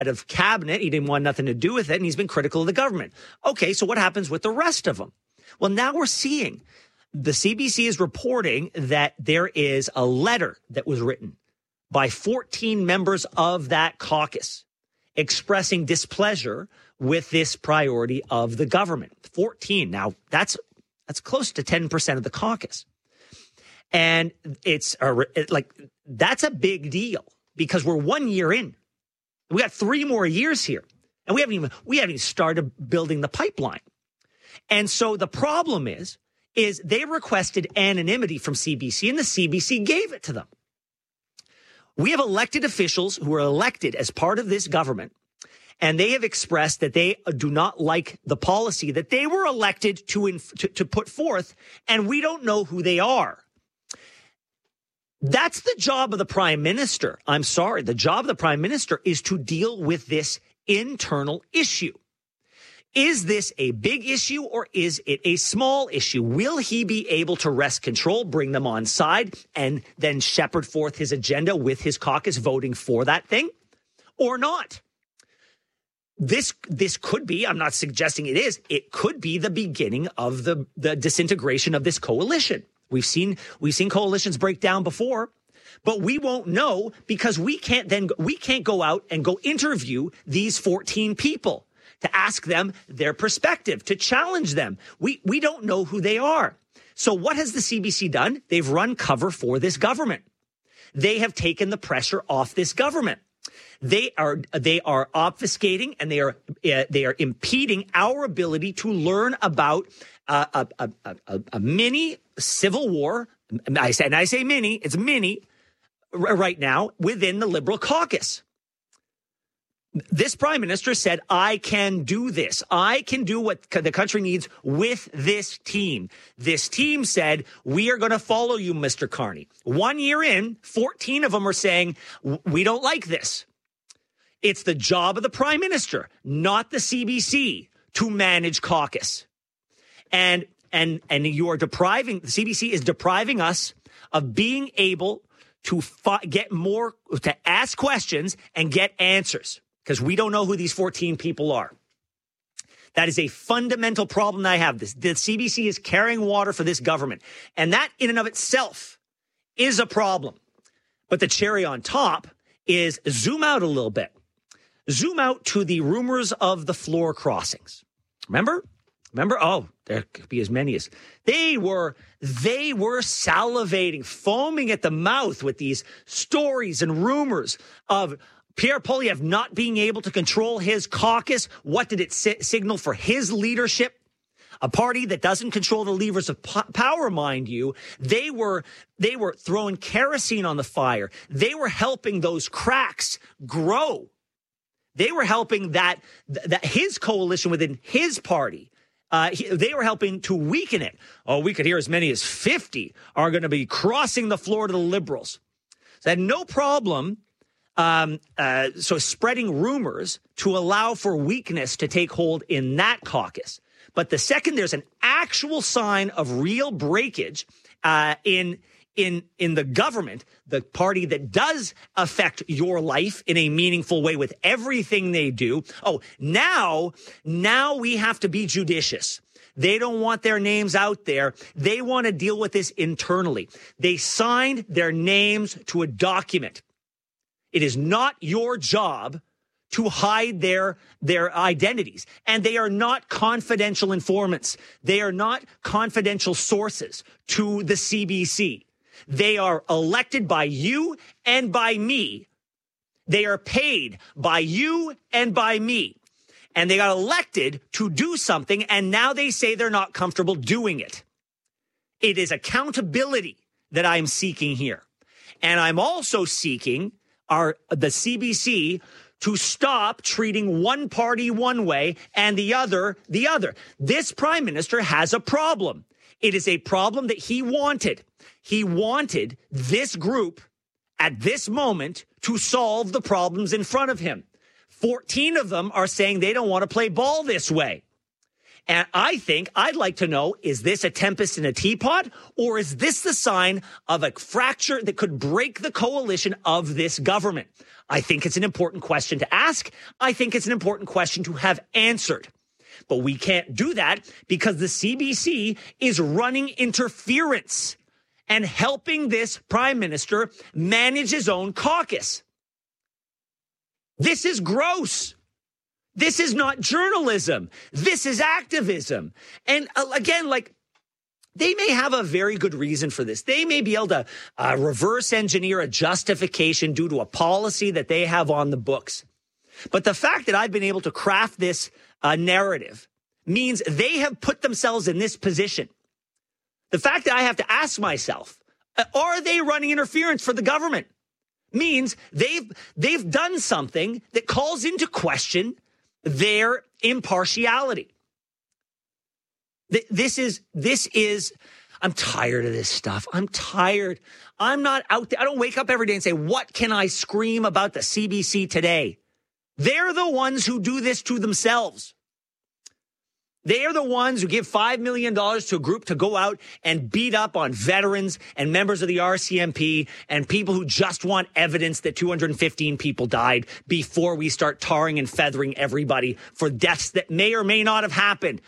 of cabinet. He didn't want nothing to do with it, and he's been critical of the government. Okay, so what happens with the rest of them? Well, now we're seeing the CBC is reporting that there is a letter that was written by 14 members of that caucus expressing displeasure with this priority of the government. 14. Now, that's close to 10% of the caucus. And it's that's a big deal because we're 1 year in. We got 3 more years here, and we haven't even started building the pipeline. And so the problem is they requested anonymity from CBC, and the CBC gave it to them. We have elected officials who are elected as part of this government, and they have expressed that they do not like the policy that they were elected to put forth, and we don't know who they are. That's the job of the prime minister. I'm sorry. The job of the prime minister is to deal with this internal issue. Is this a big issue or is it a small issue? Will he be able to wrest control, bring them on side, and then shepherd forth his agenda with his caucus voting for that thing or not? This could be, I'm not suggesting it is, it could be the beginning of the disintegration of this coalition. We've seen coalitions break down before, but we won't know because we can't go out and go interview these 14 people to ask them their perspective, to challenge them. We don't know who they are. So what has the CBC done? They've run cover for this government. They have taken the pressure off this government. They are obfuscating and they are impeding our ability to learn about a mini civil war. I say mini, it's mini right now within the Liberal caucus. This prime minister said, I can do this. I can do what the country needs with this team. This team said, we are going to follow you, Mr. Carney. 1 year in, 14 of them are saying, we don't like this. It's the job of the prime minister, not the CBC, to manage caucus. And you are the CBC is depriving us of being able to to ask questions and get answers. Because we don't know who these 14 people are. That is a fundamental problem that I have. The CBC is carrying water for this government. And that in and of itself is a problem. But the cherry on top is zoom out a little bit. Zoom out to the rumors of the floor crossings. Remember? Oh, there could be as many as they were salivating, foaming at the mouth with these stories and rumors of Pierre Poilievre not being able to control his caucus. What did it signal for his leadership? A party that doesn't control the levers of power, mind you. They were throwing kerosene on the fire. They were helping those cracks grow. They were helping that his coalition within his party. They were helping to weaken it. Oh, we could hear as many as 50 are going to be crossing the floor to the Liberals. So they had no problem. So spreading rumors to allow for weakness to take hold in that caucus. But the second there's an actual sign of real breakage in the government, the party that does affect your life in a meaningful way with everything they do. Oh, now we have to be judicious. They don't want their names out there. They want to deal with this internally. They signed their names to a document. It is not your job to hide their identities. And they are not confidential informants. They are not confidential sources to the CBC. They are elected by you and by me. They are paid by you and by me. And they got elected to do something, and now they say they're not comfortable doing it. It is accountability that I'm seeking here. And I'm also seeking the CBC to stop treating one party one way and the other the other. This prime minister has a problem. It is a problem that he wanted. He wanted this group at this moment to solve the problems in front of him. 14 of them are saying they don't want to play ball this way. And I'd like to know, is this a tempest in a teapot, or is this the sign of a fracture that could break the coalition of this government? I think it's an important question to ask. I think it's an important question to have answered. But we can't do that because the CBC is running interference and helping this prime minister manage his own caucus. This is gross. This is not journalism. This is activism. And again, they may have a very good reason for this. They may be able to reverse engineer a justification due to a policy that they have on the books. But the fact that I've been able to craft this narrative means they have put themselves in this position. The fact that I have to ask myself, are they running interference for the government? Means they've done something that calls into question their impartiality. This is, I'm tired of this stuff. I'm tired. I'm not out there. I don't wake up every day and say, what can I scream about the CBC today? They're the ones who do this to themselves. They are the ones who give $5 million to a group to go out and beat up on veterans and members of the RCMP and people who just want evidence that 215 people died before we start tarring and feathering everybody for deaths that may or may not have happened.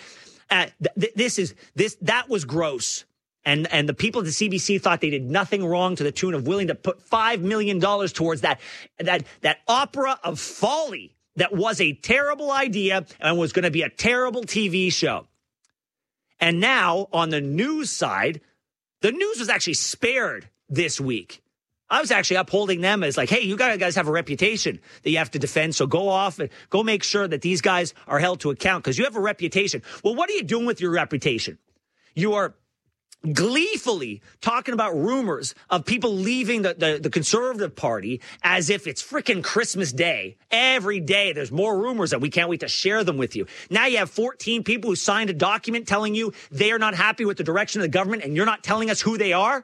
That was gross. And the people at the CBC thought they did nothing wrong to the tune of willing to put $5 million towards that opera of folly. That was a terrible idea and was going to be a terrible TV show. And now on the news side, the news was actually spared this week. I was actually upholding them as hey, you guys have a reputation that you have to defend. So go off and go make sure that these guys are held to account because you have a reputation. Well, what are you doing with your reputation? You are gleefully talking about rumors of people leaving the Conservative Party as if it's frickin' Christmas Day. Every day there's more rumors and we can't wait to share them with you. Now you have 14 people who signed a document telling you they are not happy with the direction of the government and you're not telling us who they are.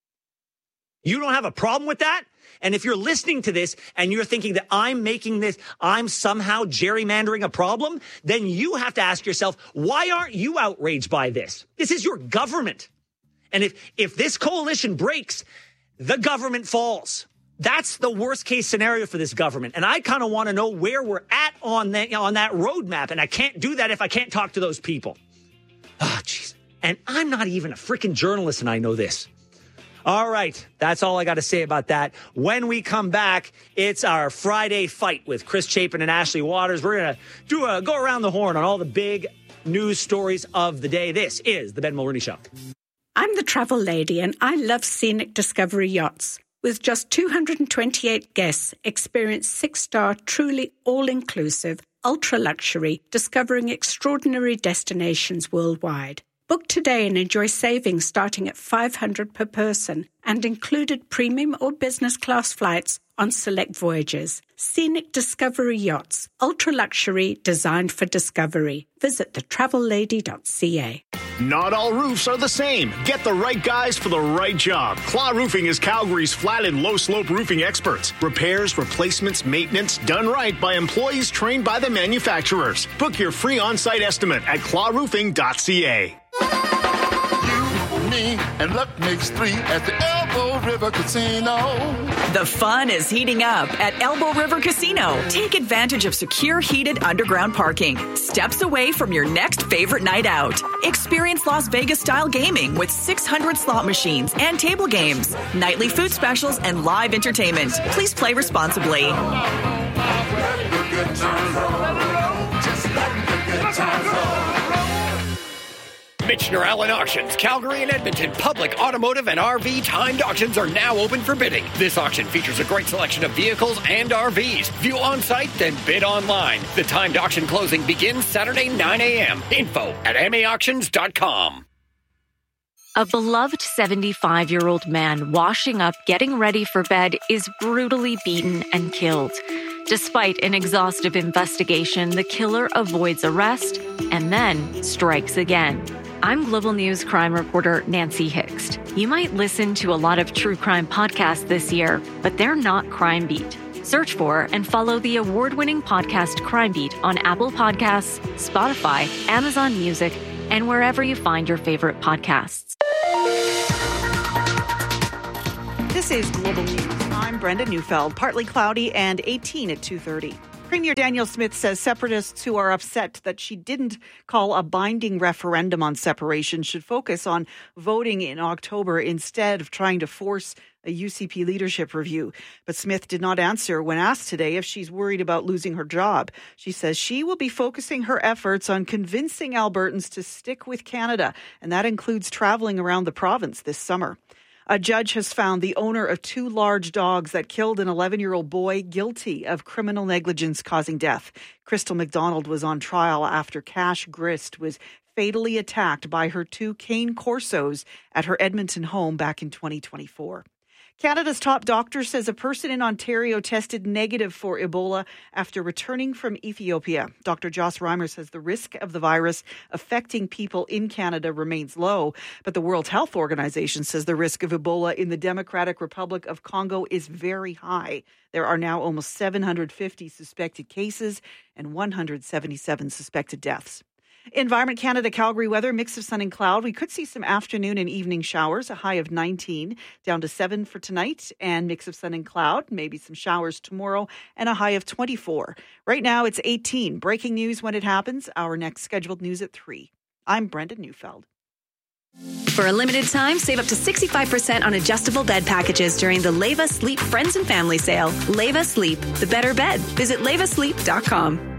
You don't have a problem with that? And if you're listening to this and you're thinking that I'm somehow gerrymandering a problem, then you have to ask yourself, why aren't you outraged by this? This is your government. And if this coalition breaks, the government falls. That's the worst case scenario for this government. And I kind of want to know where we're at on that roadmap. And I can't do that if I can't talk to those people. Oh, jeez. And I'm not even a freaking journalist, and I know this. All right. That's all I got to say about that. When we come back, it's our Friday fight with Chris Chapin and Ashley Waters. We're going to do a go around the horn on all the big news stories of the day. This is the Ben Mulroney Show. I'm the travel lady, and I love Scenic Discovery Yachts. With just 228 guests, experience 6-star, truly all-inclusive, ultra-luxury, discovering extraordinary destinations worldwide. Book today and enjoy savings starting at $500 per person and included premium or business class flights on select voyages. Scenic Discovery Yachts, ultra-luxury, designed for discovery. Visit thetravellady.ca. Not all roofs are the same. Get the right guys for the right job. Claw Roofing is Calgary's flat and low-slope roofing experts. Repairs, replacements, maintenance, done right by employees trained by the manufacturers. Book your free on-site estimate at clawroofing.ca. You, me, and luck makes three at the Elbow River Casino. The fun is heating up at Elbow River Casino. Take advantage of secure, heated underground parking. Steps away from your next favorite night out. Experience Las Vegas-style gaming with 600 slot machines and table games, nightly food specials, and live entertainment. Please play responsibly. Michener Allen Auctions, Calgary and Edmonton public automotive and RV timed auctions are now open for bidding. This auction features a great selection of vehicles and RVs. View on site, then bid online. The timed auction closing begins Saturday 9 a.m. Info at maauctions.com. A beloved 75-year-old man washing up, getting ready for bed is brutally beaten and killed. Despite an exhaustive investigation, the killer avoids arrest and then strikes again. I'm Global News crime reporter Nancy Hixt. You might listen to a lot of true crime podcasts this year, but they're not Crime Beat. Search for and follow the award-winning podcast Crime Beat on Apple Podcasts, Spotify, Amazon Music, and wherever you find your favorite podcasts. This is Global News. I'm Brenda Neufeld. Partly cloudy and 18 at 2:30. Premier Danielle Smith says separatists who are upset that she didn't call a binding referendum on separation should focus on voting in October instead of trying to force a UCP leadership review. But Smith did not answer when asked today if she's worried about losing her job. She says she will be focusing her efforts on convincing Albertans to stick with Canada, and that includes traveling around the province this summer. A judge has found the owner of 2 large dogs that killed an 11-year-old boy guilty of criminal negligence causing death. Crystal McDonald was on trial after Cash Grist was fatally attacked by her 2 Cane Corsos at her Edmonton home back in 2024. Canada's top doctor says a person in Ontario tested negative for Ebola after returning from Ethiopia. Dr. Joss Reimer says the risk of the virus affecting people in Canada remains low, but the World Health Organization says the risk of Ebola in the Democratic Republic of Congo is very high. There are now almost 750 suspected cases and 177 suspected deaths. Environment Canada Calgary weather, mix of sun and cloud. We could see some afternoon and evening showers, a high of 19, down to 7 for tonight, and mix of sun and cloud, maybe some showers tomorrow, and a high of 24. Right now it's 18. Breaking news when it happens. Our next scheduled news at 3. I'm Brenda Neufeld. For a limited time, save up to 65% on adjustable bed packages during the Leva Sleep Friends and Family Sale. Leva Sleep, the better bed. Visit levasleep.com.